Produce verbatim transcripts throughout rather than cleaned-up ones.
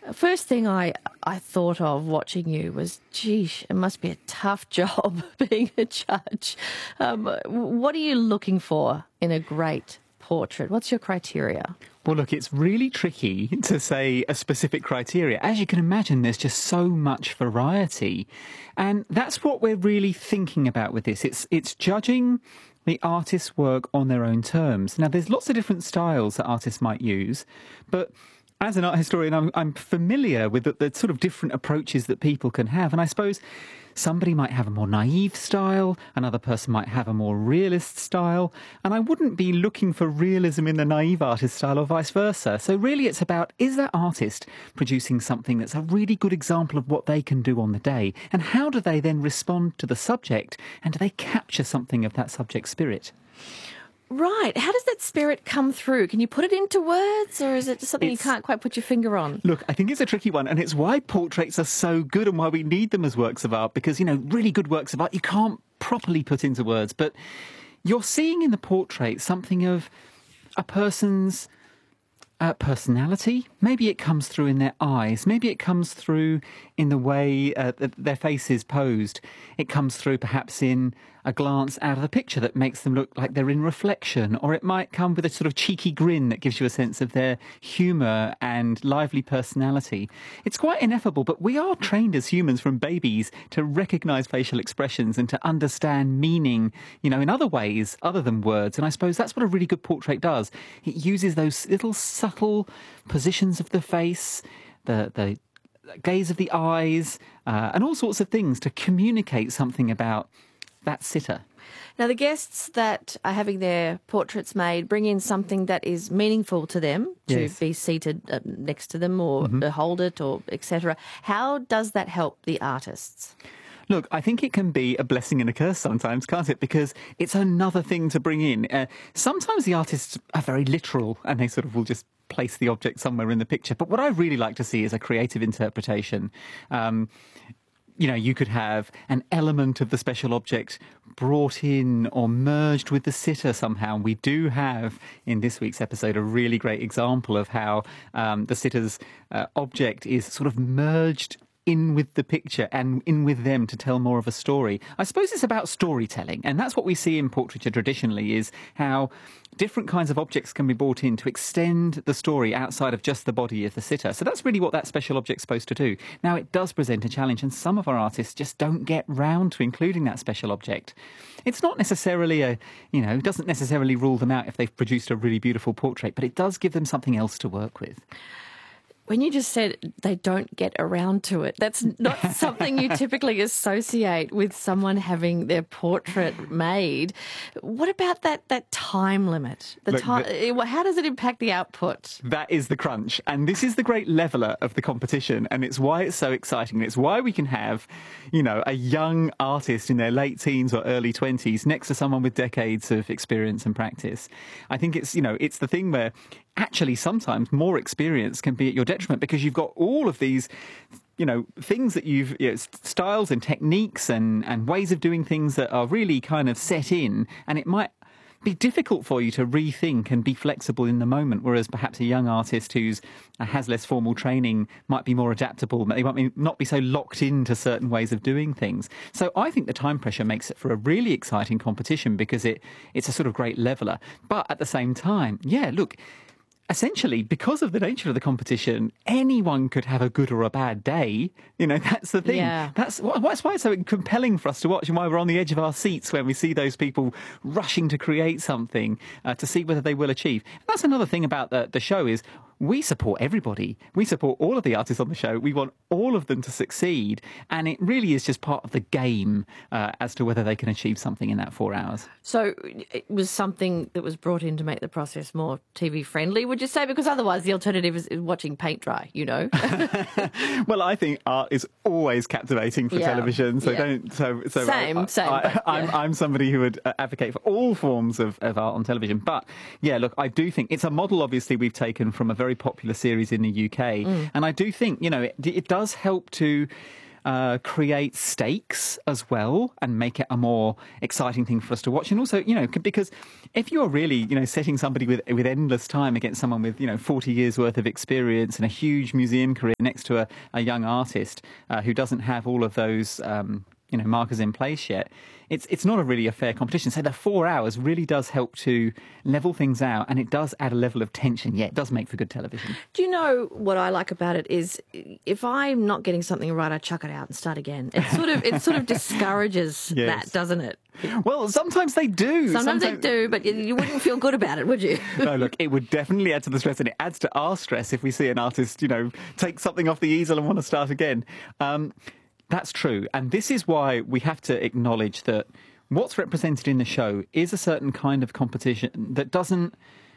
First thing I, I thought of watching you was, geesh, it must be a tough job being a judge. Um, what are you looking for in a great portrait? What's your criteria? Well, look, it's really tricky to say a specific criteria. As you can imagine, there's just so much variety. And that's what we're really thinking about with this. It's, it's judging the artist's work on their own terms. Now, there's lots of different styles that artists might use, but as an art historian, I'm, I'm familiar with the, the sort of different approaches that people can have. And I suppose somebody might have a more naive style, another person might have a more realist style, and I wouldn't be looking for realism in the naive artist style or vice versa. So really it's about, is that artist producing something that's a really good example of what they can do on the day? And how do they then respond to the subject? And do they capture something of that subject spirit? Right. How does that spirit come through? Can you put it into words, or is it just something It's, you can't quite put your finger on? Look, I think it's a tricky one, and it's why portraits are so good and why we need them as works of art, because, you know, really good works of art you can't properly put into words, but you're seeing in the portrait something of a person's uh, personality. Maybe it comes through in their eyes. Maybe it comes through in the way uh, that their face is posed. It comes through perhaps in a glance out of the picture that makes them look like they're in reflection, or it might come with a sort of cheeky grin that gives you a sense of their humour and lively personality. It's quite ineffable, but we are trained as humans from babies to recognise facial expressions and to understand meaning, you know, in other ways other than words. And I suppose that's what a really good portrait does. It uses those little subtle positions of the face, the the gaze of the eyes, uh, and all sorts of things to communicate something about that sitter. Now, the guests that are having their portraits made bring in something that is meaningful to them to Yes. be seated uh, next to them or Mm-hmm. to hold it or et cetera. How does that help the artists? Look, I think it can be a blessing and a curse sometimes, can't it? Because it's another thing to bring in. Uh, sometimes the artists are very literal and they sort of will just place the object somewhere in the picture. But what I really like to see is a creative interpretation. Um, you know, you could have an element of the special object brought in or merged with the sitter somehow. We do have, in this week's episode, a really great example of how um, the sitter's uh, object is sort of merged in with the picture and in with them to tell more of a story. I suppose it's about storytelling, and that's what we see in portraiture traditionally, is how different kinds of objects can be brought in to extend the story outside of just the body of the sitter. So that's really what that special object's supposed to do. Now, it does present a challenge, and some of our artists just don't get round to including that special object. It's not necessarily a, you know, doesn't necessarily rule them out if they've produced a really beautiful portrait, but it does give them something else to work with. When you just said they don't get around to it, that's not something you typically associate with someone having their portrait made. What about that, that time limit? The Look, time, the- how does it impact the output? That is the crunch. And this is the great leveller of the competition. And it's why it's so exciting. It's why we can have, you know, a young artist in their late teens or early twenties next to someone with decades of experience and practice. I think it's, you know, it's the thing where actually sometimes more experience can be at your detriment, because you've got all of these, you know, things that you've, you know, styles and techniques and, and ways of doing things that are really kind of set in, and it might be difficult for you to rethink and be flexible in the moment, whereas perhaps a young artist who's uh, has less formal training might be more adaptable. They might be, not be so locked into certain ways of doing things. So I think the time pressure makes it for a really exciting competition, because it it's a sort of great leveller. But at the same time, yeah, look, essentially, because of the nature of the competition, anyone could have a good or a bad day. You know, that's the thing. Yeah. That's, wh- that's why it's so compelling for us to watch, and why we're on the edge of our seats when we see those people rushing to create something uh, to see whether they will achieve. And that's another thing about the, the show is we support everybody. We support all of the artists on the show. We want all of them to succeed. And it really is just part of the game uh, as to whether they can achieve something in that four hours. So it was something that was brought in to make the process more T V friendly, would you say? Because otherwise the alternative is watching paint dry, you know? Well, I think art is always captivating for Yeah, television. So yeah. don't. So, so Same, I, same, I, but, I'm, yeah. I'm somebody who would uh, advocate for all forms of, of art on television. But yeah, look, I do think it's a model. Obviously, we've taken from a very popular series in the U K, Mm. and I do think, you know, it, it does help to uh, create stakes as well and make it a more exciting thing for us to watch. And also, you know, because if you're really, you know, setting somebody with with endless time against someone with, you know, forty years worth of experience and a huge museum career next to a, a young artist uh, who doesn't have all of those, um, you know, markers in place yet, it's it's not a really a fair competition. So the four hours really does help to level things out, and it does add a level of tension. Yeah, it does make for good television. Do you know what I like about it is if I'm not getting something right, I chuck it out and start again. It sort of it sort of discourages Yes. that, doesn't it? Well, sometimes they do. Sometimes, they do, but you, you wouldn't feel good about it, would you? No, look, it would definitely add to the stress, and it adds to our stress if we see an artist, you know, take something off the easel and want to start again. Um, That's true. And this is why we have to acknowledge that what's represented in the show is a certain kind of competition that doesn't,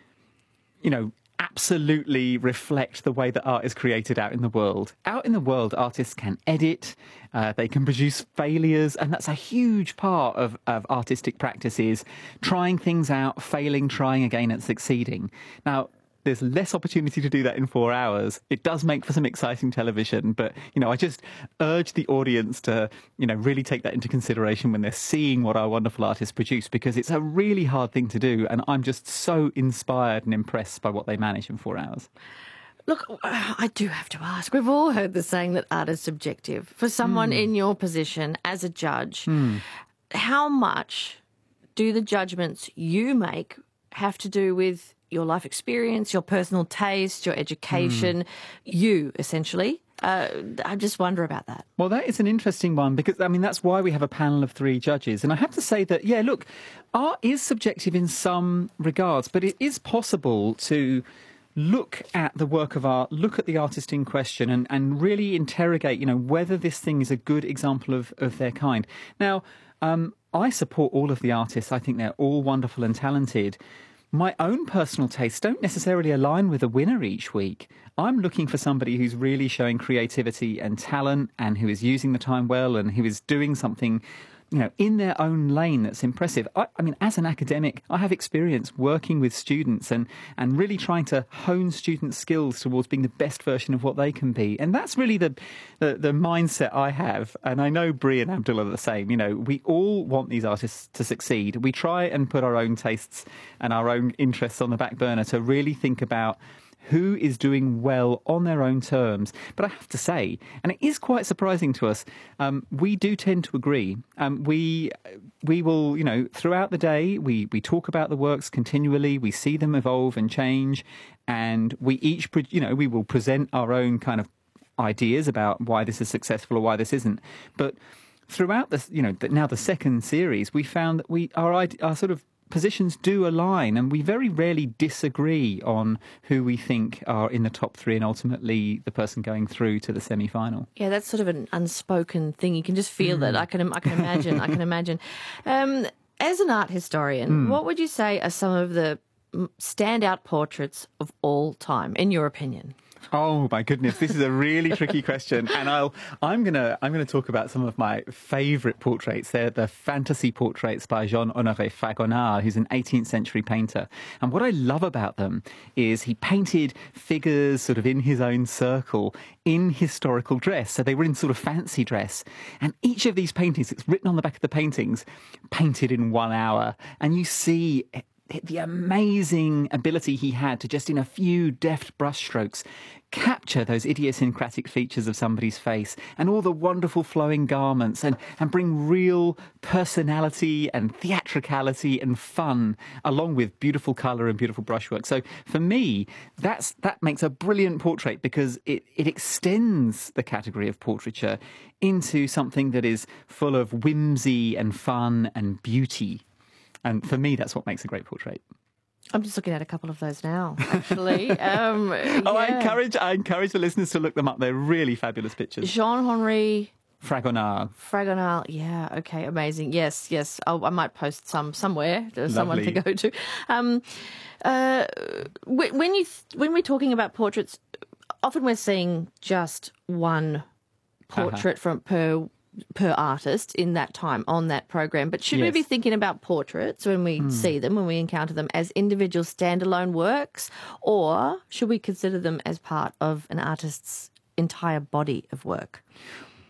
you know, absolutely reflect the way that art is created out in the world. Out in the world, artists can edit, uh, they can produce failures, and that's a huge part of, of artistic practices, trying things out, failing, trying again and succeeding. Now, there's less opportunity to do that in four hours. It does make for some exciting television, but, you know, I just urge the audience to, you know, really take that into consideration when they're seeing what our wonderful artists produce, because it's a really hard thing to do, and I'm just so inspired and impressed by what they manage in four hours. Look, I do have to ask. We've all heard the saying that art is subjective. For someone mm. in your position as a judge, mm. how much do the judgments you make have to do with your life experience, your personal taste, your education, mm. you, essentially? Uh, I just wonder about that. Well, that is an interesting one because, I mean, that's why we have a panel of three judges. And I have to say that, yeah, look, art is subjective in some regards, but it is possible to look at the work of art, look at the artist in question and, and really interrogate, you know, whether this thing is a good example of, of their kind. Now, um, I support all of the artists. I think they're all wonderful and talented. My own personal tastes don't necessarily align with a winner each week. I'm looking for somebody who's really showing creativity and talent and who is using the time well and who is doing something, you know, in their own lane that's impressive. I, I mean, as an academic, I have experience working with students and, and really trying to hone students' skills towards being the best version of what they can be. And that's really the, the, the mindset I have. And I know Brie and Abdul are the same. You know, we all want these artists to succeed. We try and put our own tastes and our own interests on the back burner to really think about who is doing well on their own terms. But I have to say, and it is quite surprising to us, um, we do tend to agree. Um, we we will, you know, throughout the day, we, we talk about the works continually, we see them evolve and change, and we each, you know, we will present our own kind of ideas about why this is successful or why this isn't. But throughout this, you know, now the second series, we found that we our, our sort of positions do align, and we very rarely disagree on who we think are in the top three and ultimately the person going through to the semi-final. Yeah, that's sort of an unspoken thing. You can just feel mm. it. I can, I can imagine. I can imagine. Um, as an art historian, mm. what would you say are some of the standout portraits of all time, in your opinion? Oh my goodness, this is a really tricky question, and I'll I'm gonna I'm gonna talk about some of my favourite portraits. They're the fantasy portraits by Jean-Honoré Fragonard, who's an eighteenth century painter. And what I love about them is he painted figures sort of in his own circle in historical dress, so they were in sort of fancy dress. And each of these paintings, it's written on the back of the paintings, painted in one hour, and you see the amazing ability he had to just in a few deft brushstrokes capture those idiosyncratic features of somebody's face and all the wonderful flowing garments and, and bring real personality and theatricality and fun along with beautiful colour and beautiful brushwork. So for me, that's that makes a brilliant portrait because it, it extends the category of portraiture into something that is full of whimsy and fun and beauty. And for me, that's what makes a great portrait. I'm just looking at a couple of those now, actually. um, oh, yeah. I encourage I encourage the listeners to look them up. They're really fabulous pictures. Jean-Henri Fragonard. Fragonard, yeah, okay, amazing. Yes, yes. I'll, I might post some somewhere. There's someone to go to. Um, uh, when you when we're talking about portraits, often we're seeing just one portrait uh-huh. from per. per artist in that time on that program. But should yes. we be thinking about portraits when we mm. see them, when we encounter them as individual standalone works, or should we consider them as part of an artist's entire body of work?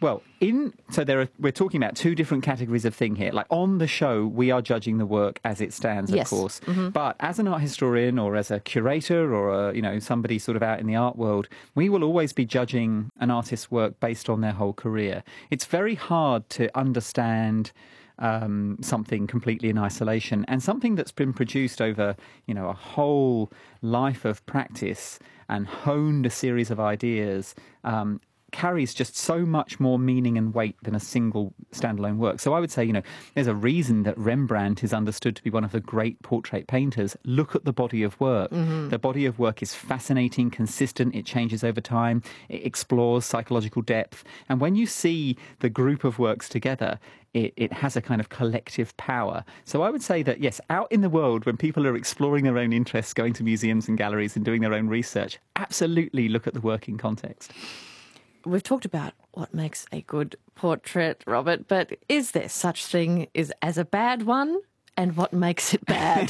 Well, in so there are we're talking about two different categories of thing here. Like on the show, we are judging the work as it stands, of Yes. course. Mm-hmm. But as an art historian or as a curator or a, you know somebody sort of out in the art world, we will always be judging an artist's work based on their whole career. It's very hard to understand Um, something completely in isolation, and something that's been produced over, you know, a whole life of practice and honed a series of ideas, um, carries just so much more meaning and weight than a single standalone work. So I would say, you know, there's a reason that Rembrandt is understood to be one of the great portrait painters. Look at the body of work. Mm-hmm. The body of work is fascinating, consistent, it changes over time, it explores psychological depth. And when you see the group of works together, It, it has a kind of collective power. So I would say that, yes, out in the world, when people are exploring their own interests, going to museums and galleries and doing their own research, absolutely look at the work in context. We've talked about what makes a good portrait, Robert, but is there such thing is as a bad one? And what makes it bad?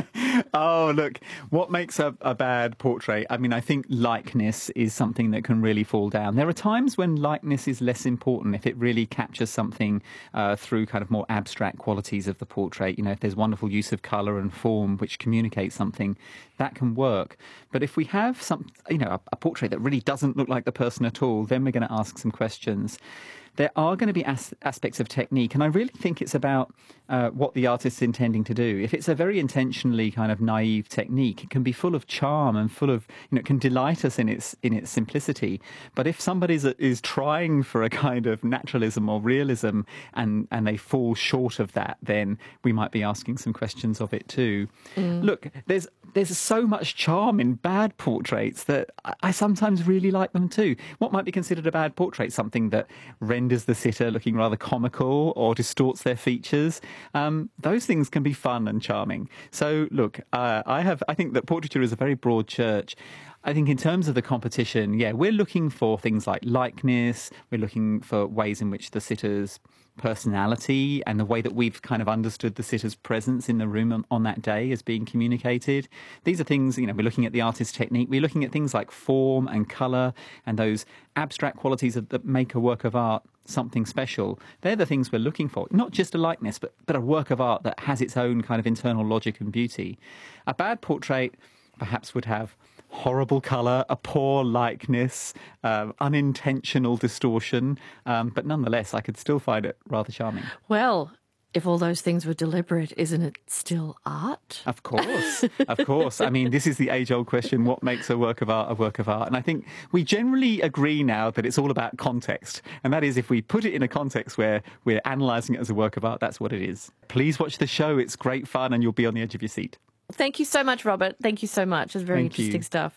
Oh, look, what makes a, a bad portrait? I mean, I think likeness is something that can really fall down. There are times when likeness is less important if it really captures something uh, through kind of more abstract qualities of the portrait. You know, if there's wonderful use of colour and form which communicates something, that can work. But if we have some, you know, a, a portrait that really doesn't look like the person at all, then we're going to ask some questions. There are going to be as- aspects of technique, and I really think it's about uh, what the artist's intending to do. If it's a very intentionally kind of naive technique, it can be full of charm and full of, you know, it can delight us in its in its simplicity. But if somebody is trying for a kind of naturalism or realism and, and they fall short of that, then we might be asking some questions of it too. Mm. Look, there's there's so much charm in bad portraits that I, I sometimes really like them too. What might be considered a bad portrait? Something that renders the sitter looking rather comical or distorts their features. Um, those things can be fun and charming. So, look, uh, I have. I think that portraiture is a very broad church. I think in terms of the competition, yeah, we're looking for things like likeness. We're looking for ways in which the sitter's personality and the way that we've kind of understood the sitter's presence in the room on, on that day is being communicated. These are things, you know, we're looking at the artist's technique. We're looking at things like form and colour and those abstract qualities of, that make a work of art something special. They're the things we're looking for. Not just a likeness, but, but a work of art that has its own kind of internal logic and beauty. A bad portrait perhaps would have horrible colour, a poor likeness, uh, unintentional distortion, um, but nonetheless, I could still find it rather charming. Well, if all those things were deliberate, isn't it still art? Of course, of course. I mean, this is the age-old question, what makes a work of art a work of art? And I think we generally agree now that it's all about context. And that is, if we put it in a context where we're analysing it as a work of art, that's what it is. Please watch the show. It's great fun and you'll be on the edge of your seat. Thank you so much, Robert. Thank you so much. It's very Thank interesting you. stuff.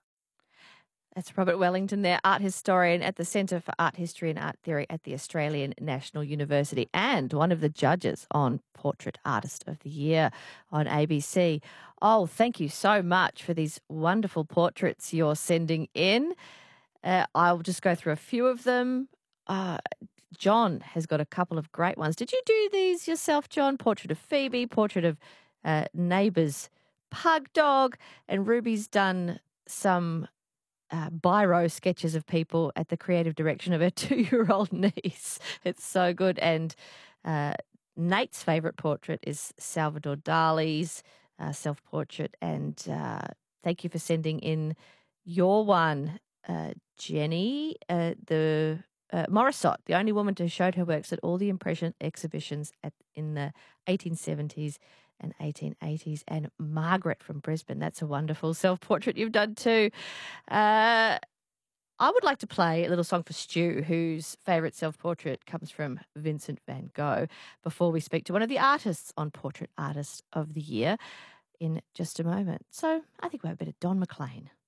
That's Robert Wellington there, art historian at the Centre for Art History and Art Theory at the Australian National University and one of the judges on Portrait Artist of the Year on A B C. Oh, thank you so much for these wonderful portraits you're sending in. Uh, I'll just go through a few of them. Uh, John has got a couple of great ones. Did you do these yourself, John? Portrait of Phoebe, portrait of uh, neighbour's pug dog, and Ruby's done some uh, biro sketches of people at the creative direction of her two-year-old niece. It's so good. And uh, Nate's favourite portrait is Salvador Dali's uh, self-portrait. And uh, thank you for sending in your one, uh, Jenny, uh, the uh, Morisot, the only woman to show her works at all the Impression exhibitions at, in the eighteen seventies and eighteen eighties, and Margaret from Brisbane. That's a wonderful self-portrait you've done too. Uh, I would like to play a little song for Stu, whose favourite self-portrait comes from Vincent van Gogh, before we speak to one of the artists on Portrait Artist of the Year in just a moment. So I think we'll have a bit of Don McLean.